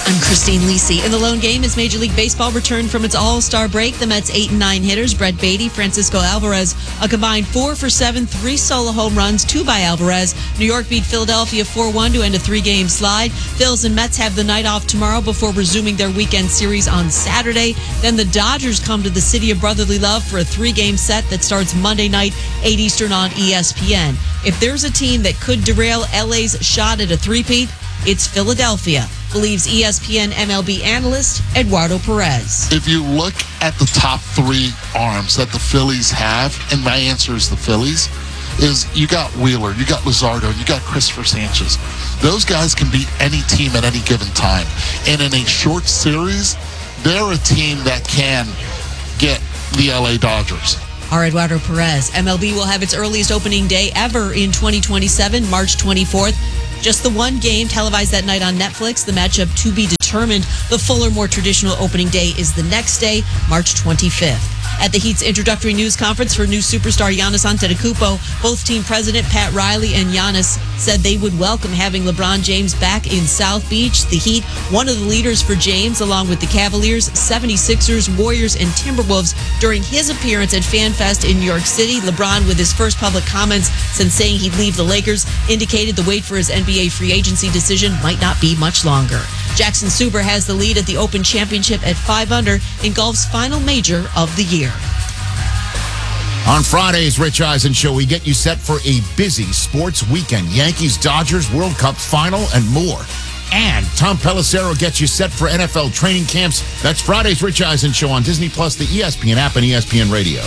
I'm Christine Lisi. In the lone game, as Major League Baseball returned from its All-Star break, the Mets' 8 and 9 hitters, Brett Baty, Francisco Alvarez, a combined 4 for 7, 3 solo home runs, 2 by Alvarez. New York beat Philadelphia 4-1 to end a 3-game slide. Phils and Mets have the night off tomorrow before resuming their weekend series on Saturday. Then the Dodgers come to the City of Brotherly Love for a 3-game set that starts Monday night, 8 Eastern on ESPN. If there's a team that could derail LA's shot at a three-peat, it's Philadelphia, believes ESPN MLB analyst Eduardo Perez. If you look at the top 3 arms that the Phillies have, and my answer is the Phillies, is you got Wheeler, you got Luzardo, you got Christopher Sanchez. Those guys can beat any team at any given time. And in a short series, they're a team that can get the LA Dodgers. Our Eduardo Perez. MLB will have its earliest opening day ever in 2027, March 24th. Just the one game televised that night on Netflix. The matchup to be determined. The fuller, more traditional opening day is the next day, March 25th. At the Heat's introductory news conference for new superstar Giannis Antetokounmpo, both team president Pat Riley and Giannis said they would welcome having LeBron James back in South Beach. The Heat, one of the leaders for James, along with the Cavaliers, 76ers, Warriors, and Timberwolves during his appearance at FanFest in New York City. LeBron, with his first public comments since saying he'd leave the Lakers, indicated the wait for his NBA free agency decision might not be much longer. Jackson Suber has the lead at the Open Championship at 5 under in golf's final major of the year. On Friday's Rich Eisen Show, we get you set for a busy sports weekend. Yankees-Dodgers World Cup final and more. And Tom Pelissero gets you set for NFL training camps. That's Friday's Rich Eisen Show on Disney+, the ESPN app, and ESPN Radio.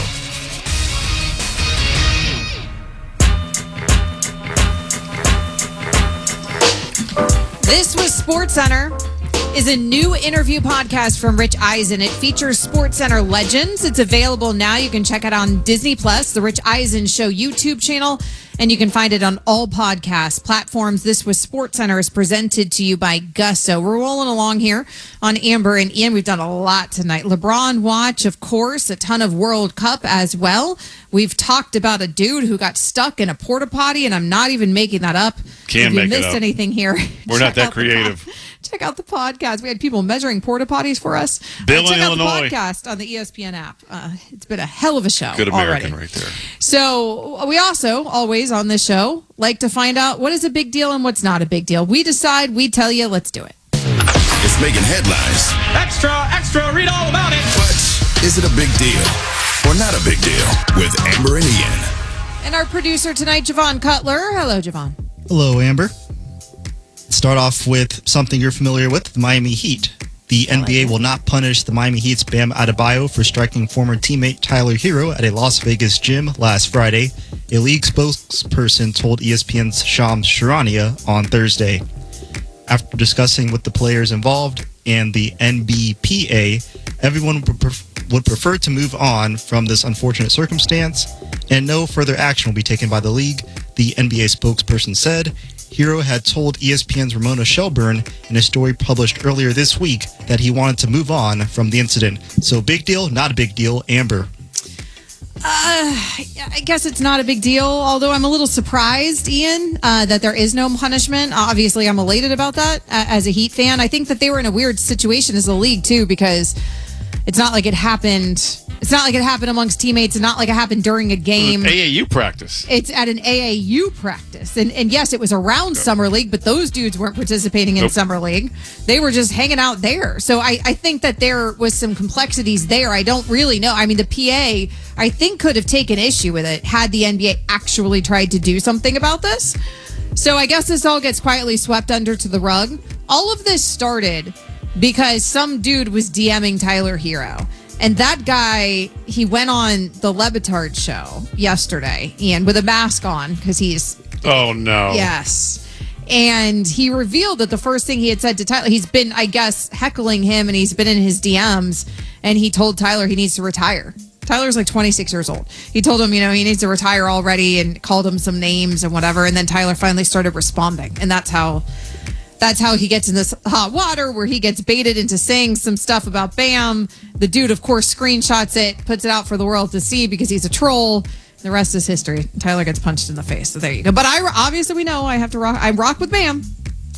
This was SportsCenter is a new interview podcast from Rich Eisen. It features SportsCenter legends. It's available now. You can check it on Disney+, the Rich Eisen Show YouTube channel, and you can find it on all podcast platforms. This was SportsCenter is presented to you by Gusto. We're rolling along here on Amber and Ian. We've done a lot tonight. LeBron watch, of course, a ton of World Cup as well. We've talked about a dude who got stuck in a porta potty, and I'm not even making that up. Can't make it up. If you missed anything here, we're not that creative. Check out the podcast. We had people measuring porta potties for us. Bill in Illinois. Illinois. Check out the podcast on the ESPN app. It's been a hell of a show. Good American already. right there. So we also, always on this show, like to find out what is a big deal and what's not a big deal. We decide, we tell you, let's do it. It's making headlines. Extra, extra, read all about it. But is it a big deal or not a big deal with Amber and Ian? And our producer tonight, Javon Cutler. Hello, Javon. Hello, Amber. Start off with something you're familiar with, the Miami Heat. The NBA will not punish the Miami Heat's Bam Adebayo for striking former teammate Tyler Hero at a Las Vegas gym last Friday, a league spokesperson told ESPN's Shams Charania on Thursday. After discussing with the players involved and the NBPA, everyone would prefer to move on from this unfortunate circumstance, and no further action will be taken by the league, the NBA spokesperson said. Hero had told ESPN's Ramona Shelburne in a story published earlier this week that he wanted to move on from the incident. So big deal, not a big deal, Amber? I guess it's not a big deal, although I'm a little surprised, Ian, that there is no punishment. Obviously, I'm elated about that as a Heat fan. I think that they were in a weird situation as a league, too, because it's not like it happened. It's not like it happened amongst teammates. It's not like it happened during a game. AAU practice. It's at an AAU practice. And yes, it was around Summer League, but those dudes weren't participating in Summer League. They were just hanging out there. So I think that there was some complexities there. I don't really know. I mean, the PA, I think, could have taken issue with it had the NBA actually tried to do something about this. So I guess this all gets quietly swept under to the rug. All of this started because some dude was DMing Tyler Hero. And that guy, he went on the Le Batard show yesterday, Ian, with a mask on because he's... Oh, no. Yes. And he revealed that the first thing he had said to Tyler, he's been, I guess, heckling him and he's been in his DMs, and he told Tyler he needs to retire. Tyler's like 26 years old. He told him, he needs to retire already and called him some names and whatever. And then Tyler finally started responding. And that's how he gets in this hot water where he gets baited into saying some stuff about Bam. The dude, of course, screenshots it, puts it out for the world to see because he's a troll. The rest is history. Tyler gets punched in the face. So there you go. But obviously we know I have to rock. I rock with Bam.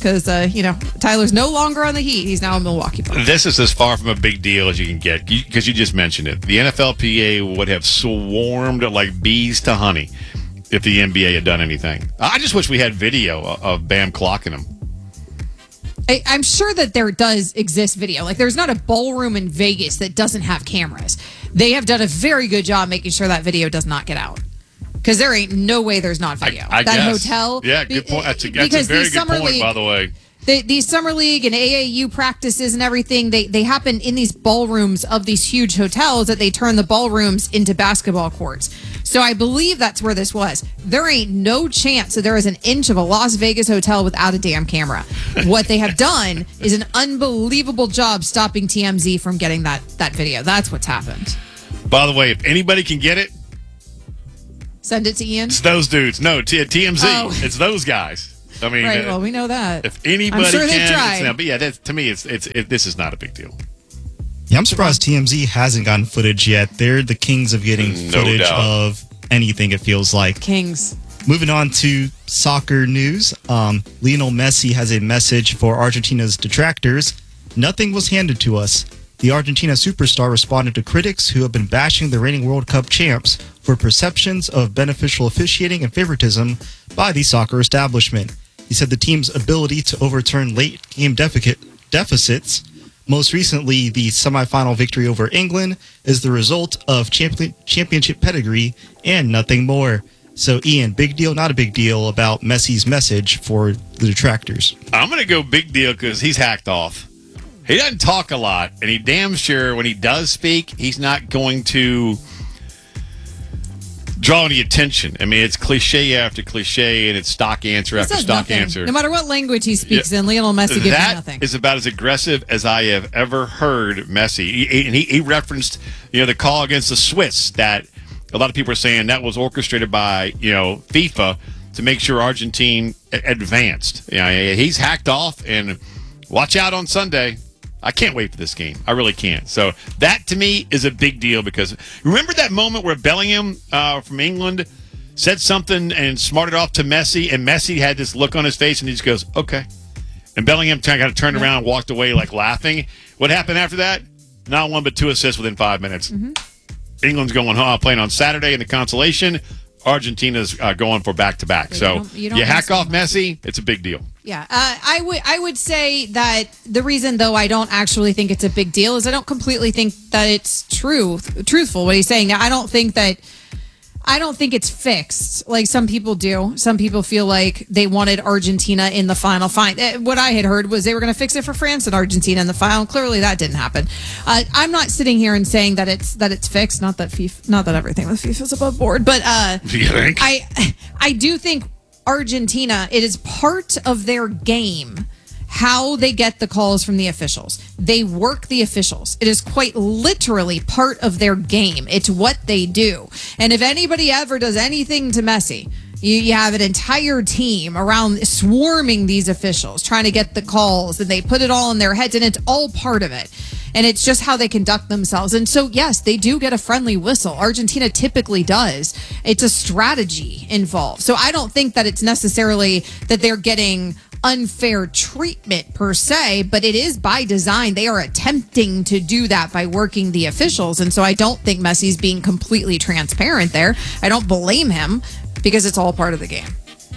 because, Tyler's no longer on the Heat. He's now a Milwaukee Buck. This is as far from a big deal as you can get because you just mentioned it. The NFLPA would have swarmed like bees to honey if the NBA had done anything. I just wish we had video of Bam clocking him. I'm sure that there does exist video. Like, there's not a ballroom in Vegas that doesn't have cameras. They have done a very good job making sure that video does not get out. Because there ain't no way there's not video. I that guess. hotel. Yeah, good point. That's a very good point, by the way. These Summer League and AAU practices and everything, they happen in these ballrooms of these huge hotels that they turn the ballrooms into basketball courts. So I believe that's where this was. There ain't no chance that there is an inch of a Las Vegas hotel without a damn camera. What they have done is an unbelievable job stopping TMZ from getting that video. That's what's happened. By the way, if anybody can get it, send it to Ian. It's those dudes. No, TMZ. Oh. It's those guys. I mean, right. Well, we know that. If anybody I'm sure can, they've tried. But yeah, to me, this is not a big deal. Yeah, I'm surprised TMZ hasn't gotten footage yet. They're the kings of getting footage of anything, it feels like. Kings. Moving on to soccer news. Lionel Messi has a message for Argentina's detractors. Nothing was handed to us. The Argentina superstar responded to critics who have been bashing the reigning World Cup champs for perceptions of beneficial officiating and favoritism by the soccer establishment. He said the team's ability to overturn late-game deficits, most recently the semifinal victory over England, is the result of championship pedigree and nothing more. So, Ian, big deal, not a big deal about Messi's message for the detractors? I'm going to go big deal because he's hacked off. He doesn't talk a lot, and he damn sure when he does speak, he's not going to draw any attention. I mean, it's cliche after cliche, and it's stock answer after stock answer. No matter what language he speaks in, Lionel Messi gives you nothing. That is about as aggressive as I have ever heard Messi. He referenced, the call against the Swiss that a lot of people are saying that was orchestrated by, FIFA to make sure Argentina advanced. He's hacked off, and watch out on Sunday. I can't wait for this game. I really can't. So that, to me, is a big deal because remember that moment where Bellingham from England said something and smarted off to Messi, and Messi had this look on his face, and he just goes, okay. And Bellingham kind of turned around and walked away like laughing. What happened after that? Not one but 2 assists within 5 minutes. Mm-hmm. England's going playing on Saturday in the consolation. Argentina's going for back-to-back. So you hack off Messi, it's a big deal. Yeah, I would say that the reason, though, I don't actually think it's a big deal is I don't completely think that it's truthful what he's saying. Now, I don't think it's fixed like some people do. Some people feel like they wanted Argentina in the final. What I had heard was they were going to fix it for France and Argentina in the final. Clearly, that didn't happen. I'm not sitting here and saying that it's fixed. Not that everything with FIFA is above board, but do you think? I do think Argentina, it is part of their game how they get the calls from the officials. They work the officials. It is quite literally part of their game. It's what they do. And if anybody ever does anything to Messi, you have an entire team around swarming these officials trying to get the calls, and they put it all in their heads, and it's all part of it. And it's just how they conduct themselves. And so, yes, they do get a friendly whistle. Argentina typically does. It's a strategy involved. So I don't think that it's necessarily that they're getting unfair treatment per se, but it is by design. They are attempting to do that by working the officials. And so I don't think Messi's being completely transparent there. I don't blame him because it's all part of the game.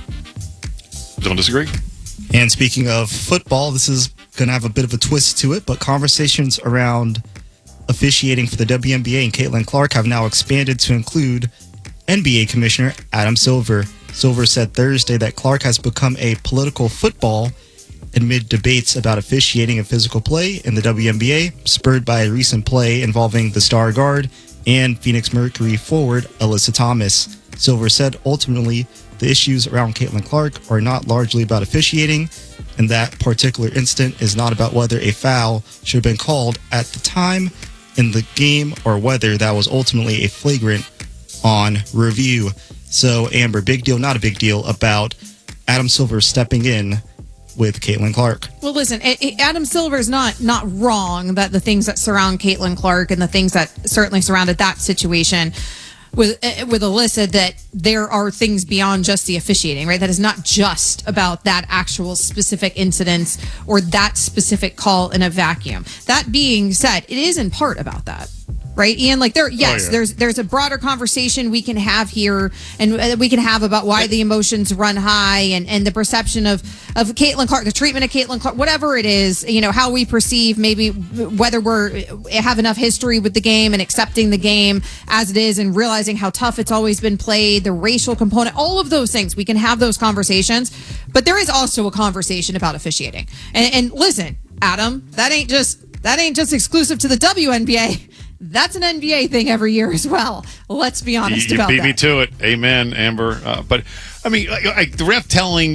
Don't disagree. And speaking of football, this is going to have a bit of a twist to it, but conversations around officiating for the WNBA and Caitlin Clark have now expanded to include NBA Commissioner Adam Silver. Silver said Thursday that Clark has become a political football amid debates about officiating and physical play in the WNBA, spurred by a recent play involving the star guard and Phoenix Mercury forward Alyssa Thomas. Silver said ultimately the issues around Caitlin Clark are not largely about officiating, and that particular incident is not about whether a foul should have been called at the time in the game or whether that was ultimately a flagrant on review. So, Amber, big deal, not a big deal about Adam Silver stepping in with Caitlin Clark. Well, listen, Adam Silver is not wrong that the things that surround Caitlin Clark and the things that certainly surrounded that situation with Alyssa that there are things beyond just the officiating, right? That is not just about that actual specific incident or that specific call in a vacuum. That being said, it is in part about that. Right, Ian? Like there's a broader conversation we can have here, and we can have about why the emotions run high, and the perception of Caitlin Clark, the treatment of Caitlin Clark, whatever it is, how we perceive, maybe whether we have enough history with the game and accepting the game as it is, and realizing how tough it's always been played, the racial component, all of those things. We can have those conversations, but there is also a conversation about officiating. And listen, Adam, that ain't just exclusive to the WNBA. That's an NBA thing every year as well. Let's be honest about that. You beat me to it. Amen, Amber. But, I mean, like the ref telling,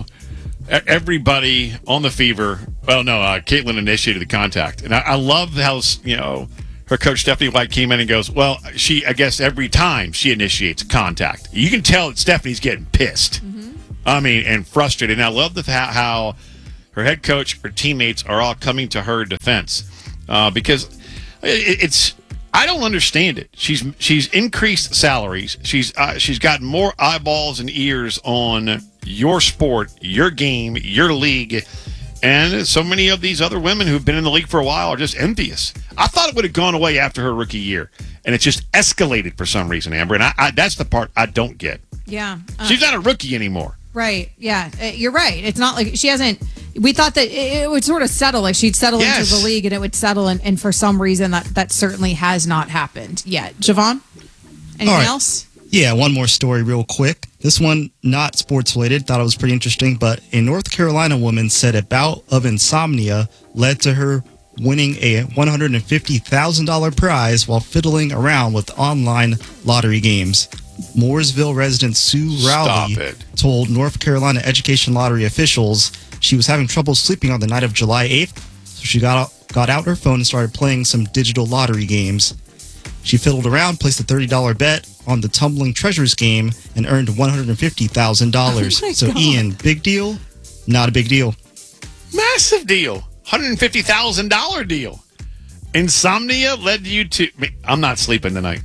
everybody on the Fever, Caitlin initiated the contact. And I love how, her coach, Stephanie White, came in and goes, well, I guess every time she initiates contact. You can tell that Stephanie's getting pissed. Mm-hmm. I mean, and frustrated. And I love how her head coach, her teammates are all coming to her defense. Because... I don't understand it. She's increased salaries. She's gotten more eyeballs and ears on your sport, your game, your league, and so many of these other women who've been in the league for a while are just envious. I thought it would have gone away after her rookie year, and it's just escalated for some reason, Amber. And I that's the part I don't get. Yeah, she's not a rookie anymore. Right. Yeah, you're right. It's not like she hasn't. We thought that it would sort of settle, like she'd settle into the league and it would settle, and for some reason that certainly has not happened yet. Javon, anything else? Yeah, one more story real quick. This one, not sports related, thought it was pretty interesting, but a North Carolina woman said a bout of insomnia led to her winning a $150,000 prize while fiddling around with online lottery games. Mooresville resident Sue Rowley told North Carolina Education Lottery officials she was having trouble sleeping on the night of July 8th, so she got out her phone and started playing some digital lottery games. She fiddled around, placed a $30 bet on the Tumbling Treasures game, and earned $150,000. So, Ian, big deal? Not a big deal. Massive deal. $150,000 deal. Insomnia led you to... I'm not sleeping tonight.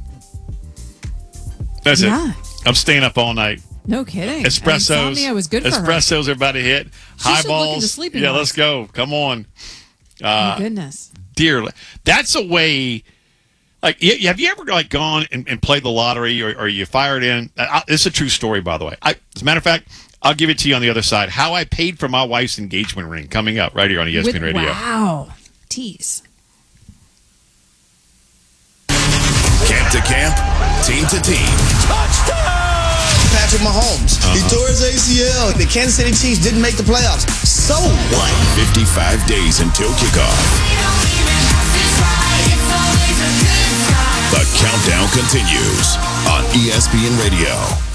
That's it. I'm staying up all night. No kidding. Espressos. Insomnia was good for her. Espressos are about to hit. Highballs. Yeah, let's go. Come on. Oh, goodness. Dear, that's a way. Like, have you ever gone and played the lottery, or you fired in? This is a true story, by the way. As a matter of fact, I'll give it to you on the other side. How I paid for my wife's engagement ring, coming up right here on ESPN Radio. Wow. Tease. Camp to camp, team to team. Touchdown! Patrick Mahomes. He tore his ACL. The Kansas City Chiefs didn't make the playoffs. So what? 55 days until kickoff. The countdown continues on ESPN Radio.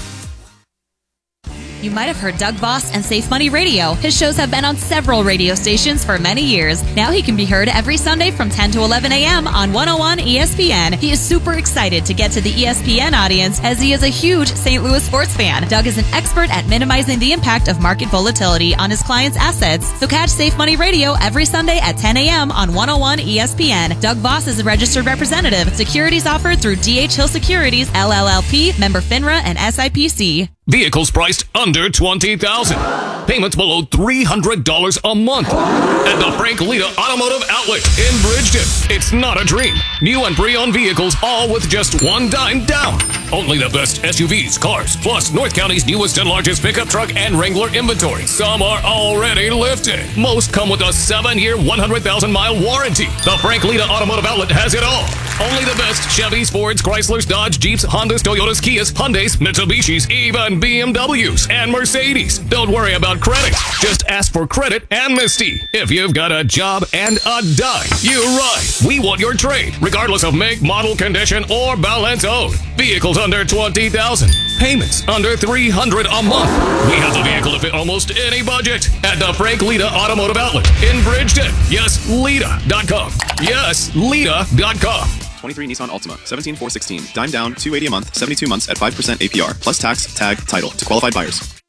You might have heard Doug Voss and Safe Money Radio. His shows have been on several radio stations for many years. Now he can be heard every Sunday from 10 to 11 a.m. on 101 ESPN. He is super excited to get to the ESPN audience as he is a huge St. Louis sports fan. Doug is an expert at minimizing the impact of market volatility on his clients' assets. So catch Safe Money Radio every Sunday at 10 a.m. on 101 ESPN. Doug Voss is a registered representative. Securities offered through D.H. Hill Securities, LLLP, member FINRA and SIPC. Vehicles priced under $20,000. Payments below $300 a month. At the Frank Lita Automotive Outlet in Bridgeton. It's not a dream. New and pre-owned vehicles, all with just $1 down. Only the best SUVs, cars, plus North County's newest and largest pickup truck and Wrangler inventory. Some are already lifted. Most come with a 7-year, 100,000-mile warranty. The Frank Lita Automotive Outlet has it all. Only the best Chevys, Fords, Chryslers, Dodge, Jeeps, Hondas, Toyotas, Kias, Hyundais, Mitsubishis, even BMWs and Mercedes. Don't worry about credit. Just ask for credit amnesty. If you've got a job and a dime, you're right. We want your trade, regardless of make, model, condition, or balance owed. Vehicles under $20,000. Payments under $300 a month. We have the vehicle to fit almost any budget at the Frank Lita Automotive Outlet in Bridgeton. Yes, Lita.com. Yes, Lita.com. 23 Nissan Altima, 17,416. Dime down, $280 a month, 72 months at 5% APR, plus tax, tag, title to qualified buyers.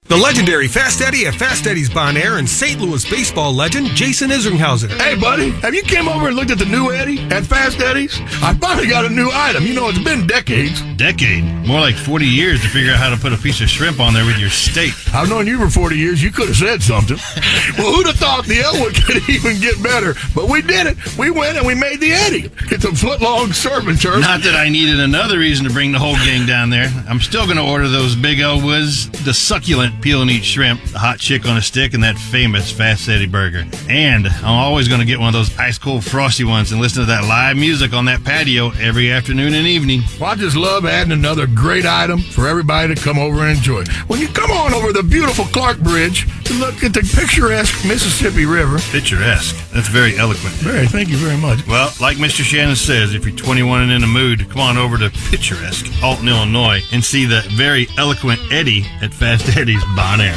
The legendary Fast Eddie at Fast Eddie's Bon Air and St. Louis baseball legend Jason Isringhausen. Hey, buddy, have you came over and looked at the new Eddie at Fast Eddie's? I finally got a new item. You know, it's been decades. Decade? More like 40 years to figure out how to put a piece of shrimp on there with your steak. I've known you for 40 years. You could have said something. Well, who'd have thought the Elwood could even get better? But we did it. We went and we made the Eddie. It's a foot-long serving turf. Not that I needed another reason to bring the whole gang down there. I'm still going to order those big Elwoods, the succulent peel and eat shrimp, the hot chick on a stick, and that famous Fast Eddie burger. And I'm always going to get one of those ice-cold frosty ones and listen to that live music on that patio every afternoon and evening. Well, I just love adding another great item for everybody to come over and enjoy. When you come on over the beautiful Clark Bridge to look at the picturesque Mississippi River. Picturesque. That's very eloquent. Thank you very much. Well, like Mr. Shannon says, if you're 21 and in the mood, come on over to picturesque Alton, Illinois, and see the very eloquent Eddie at Fast Eddie's Bon Air.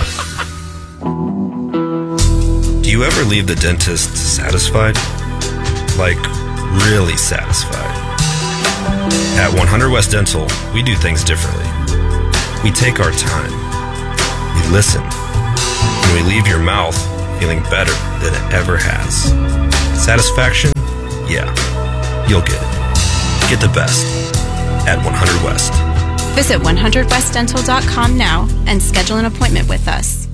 Do you ever leave the dentist satisfied? Like, really satisfied? At 100 West Dental, we do things differently. We take our time. We listen. And we leave your mouth feeling better than it ever has. Satisfaction? Yeah. You'll get it. Get the best at 100 West. Visit 100westdental.com now and schedule an appointment with us.